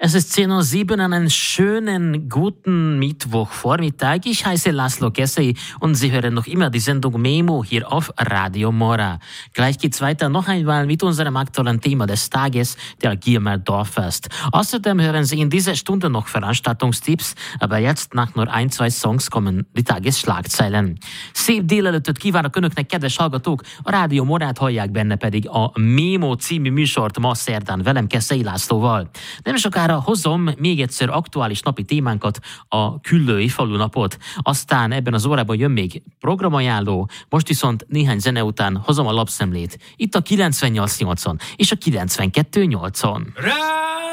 Es ist 10:07 Uhr, einen schönen, guten Mittwochvormittag. Ich heiße Laszlo Kessel und Sie hören noch immer die Sendung Memo hier auf Radio Mora. Gleich geht's weiter noch einmal mit unserem aktuellen Thema des Tages, der Giermer Dorffest. Außerdem hören Sie in dieser Stunde noch Veranstaltungstipps, aber jetzt nach nur 1-2 Songs kommen die Tagesschlagzeilen. Szép délelőttöt kívánok Önöknek, kedves hallgatók! A Rádió Morát hallják, benne pedig a Memo című műsort ma szerdán velem, Kessel Lászlóval. Nem sokára hozom még egyszer aktuális napi témánkat, a Küllői falunapot. Aztán ebben az órában jön még programajánló, most viszont néhány zene után hozom a lapszemlét. Itt a 98.8-on és a 92.8-on.